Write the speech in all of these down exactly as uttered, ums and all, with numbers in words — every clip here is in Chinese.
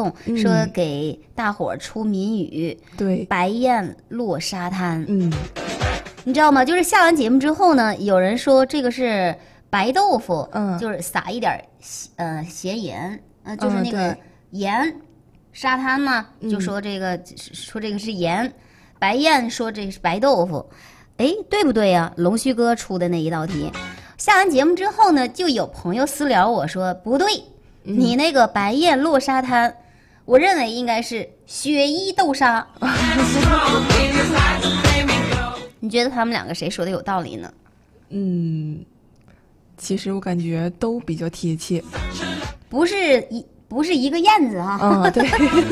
动， 嗯、 说给大伙儿出谜语， 对， 白燕落沙滩。 嗯， 你知道吗？就是下完节目之后呢，有人说这个是白豆腐， 嗯， 就是撒一点呃咸盐，呃，就是那个嗯、 盐，沙滩嘛，就说这个、嗯、说这个是盐，白燕说这个是白豆腐，哎，对不对呀？龙须哥出的那一道题，下完节目之后呢，就有朋友私聊我说不对， 嗯、 你那个白燕落沙滩，我认为应该是雪衣豆沙。你觉得他们两个谁说的有道理呢？ 嗯，其实我感觉都比较贴切， 不是一不是一个燕子啊。 啊、嗯，对。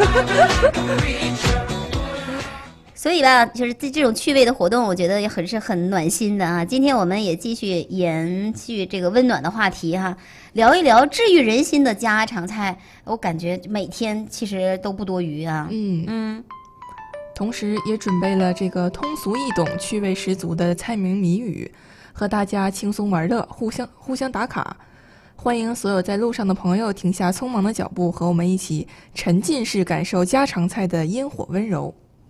所以吧，就是这这种趣味的活动，我觉得也很是很暖心的啊。今天我们也继续延续这个温暖的话题哈，聊一聊治愈人心的家常菜。我感觉每天其实都不多余啊。 嗯嗯。 同时也准备了这个通俗易懂、趣味十足的菜名谜语，和大家轻松玩乐，互相互相打卡。欢迎所有在路上的朋友停下匆忙的脚步，和我们一起沉浸式感受家常菜的烟火温柔。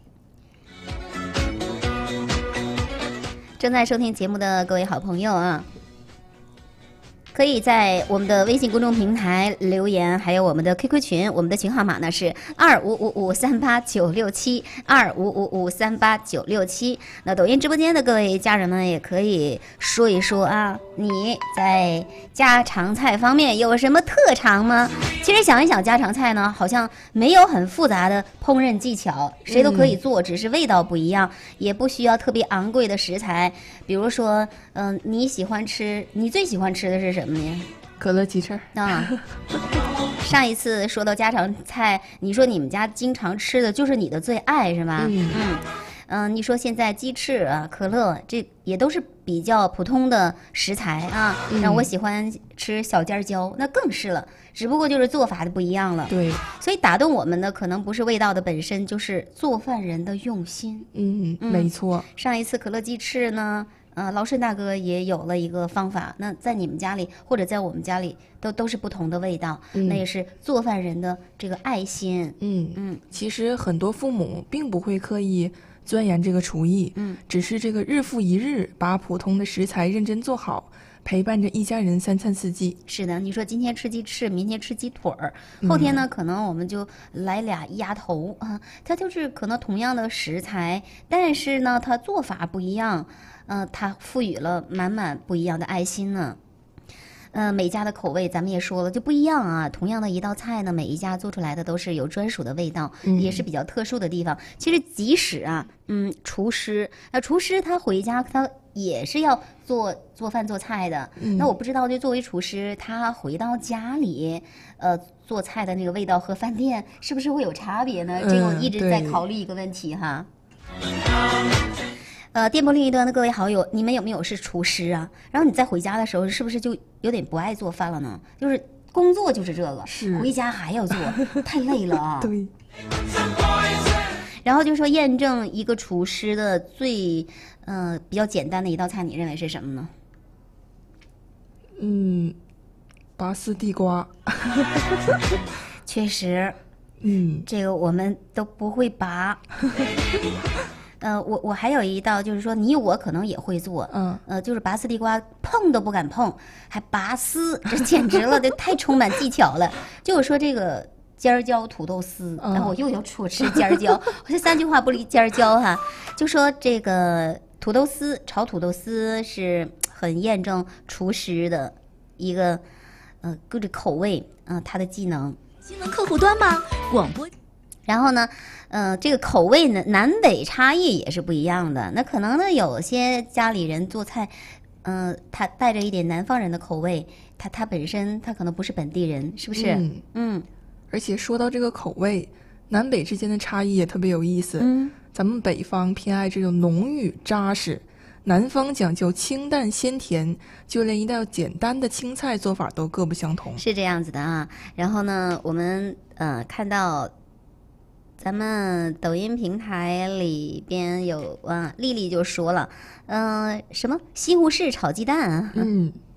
正在收听节目的各位好朋友啊，可以在我们的微信公众平台留言，还有我们的 Q Q 群，我们的群号码呢是二五五五三八九六七二五五五三八九六七。那抖音直播间的各位家人们也可以说一说啊，你在家常菜方面有什么特长吗？其实想一想，家常菜呢，好像没有很复杂的烹饪技巧，谁都可以做，只是味道不一样，也不需要特别昂贵的食材。比如说，嗯、呃，你喜欢吃，你最喜欢吃的是什么呢？ 可乐鸡翅啊。上一次说到家常菜，你说你们家经常吃的就是你的最爱是吧？ 嗯嗯。嗯、呃，你说现在鸡翅啊、可乐，这也都是比较普通的食材啊。 嗯、 然后我喜欢吃小尖椒，那更是了，只不过就是做法的不一样了。 对， 所以打动我们的可能不是味道的本身，就是做饭人的用心。 嗯，嗯没错。 上一次可乐鸡翅呢，呃，劳顺大哥也有了一个方法，那在你们家里或者在我们家里都都是不同的味道， 嗯、 那也是做饭人的这个爱心。 嗯嗯， 其实很多父母并不会刻意钻研这个厨艺， 嗯， 只是这个日复一日把普通的食材认真做好，陪伴着一家人三餐四季。 是的，你说今天吃鸡翅，明天吃鸡腿儿，后天呢、嗯、可能我们就来俩鸭头啊，它就是可能同样的食材，但是呢它做法不一样，呃，它赋予了满满不一样的爱心呢。呃，每家的口味咱们也说了就不一样啊。同样的一道菜呢，每一家做出来的都是有专属的味道， 嗯、 也是比较特殊的地方。其实即使啊，嗯，厨师，那、呃、厨师他回家他也是要做做饭做菜的。 嗯、 那我不知道，就作为厨师，他回到家里，呃，做菜的那个味道和饭店是不是会有差别呢？ 嗯、 这个我一直在考虑一个问题哈。呃，电波另一端的各位好友，你们有没有是厨师啊？然后你再回家的时候，是不是就有点不爱做饭了呢？就是工作就是这个， 是回家还要做，太累了啊。 对。 然后就说验证一个厨师的最呃比较简单的一道菜，你认为是什么呢？ 嗯，拔丝地瓜。 确实， 嗯， 这个我们都不会拔。呃，我我还有一道，就是说你我可能也会做， 嗯， 呃，就是拔丝地瓜碰都不敢碰，还拔丝，这简直了，这太充满技巧了。就我说这个尖椒土豆丝，然、嗯、后我又要说吃尖椒，我这三句话不离尖椒哈。就说这个土豆丝炒土豆丝是很验证厨师的一个呃各种口味，嗯、呃，他的技能。 新闻客户端吗？广播。 然后呢，呃，这个口味呢，南北差异也是不一样的。那可能呢，有些家里人做菜，嗯、呃，他带着一点南方人的口味，他他本身他可能不是本地人，是不是？ 嗯嗯。 而且说到这个口味，南北之间的差异也特别有意思。 嗯， 咱们北方偏爱这种浓郁扎实，南方讲究清淡鲜甜，就连一道简单的青菜做法都各不相同。 是这样子的啊。然后呢，我们呃看到。咱们抖音平台里边有啊，丽丽就说了，嗯、呃，什么西红柿炒鸡蛋啊？ 嗯，